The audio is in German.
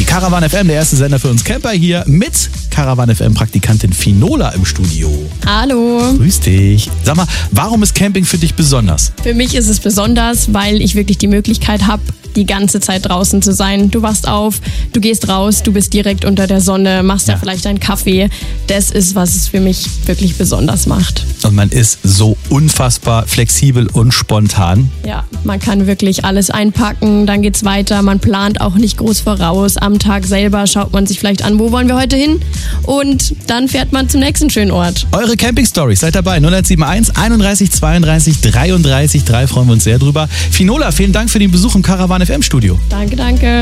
Caravan FM, der erste Sender für uns Camper hier mit Caravan FM Praktikantin Finola im Studio. Hallo. Grüß dich. Sag mal, warum ist Camping für dich besonders? Für mich ist es besonders, weil ich wirklich die Möglichkeit habe, die ganze Zeit draußen zu sein. Du wachst auf, du gehst raus, du bist direkt unter der Sonne, machst da vielleicht einen Kaffee. Das ist, was es für mich wirklich besonders macht. Und man ist so unfassbar flexibel und spontan. Ja, man kann wirklich alles einpacken, dann geht's weiter. Man plant auch nicht groß voraus. Am Tag selber schaut man sich vielleicht an, wo wollen wir heute hin? Und dann fährt man zum nächsten schönen Ort. Eure Camping-Storys, seid dabei. 0171 31 32 33 3, freuen wir uns sehr drüber. Finola, vielen Dank für den Besuch im Caravan FM Studio. Danke.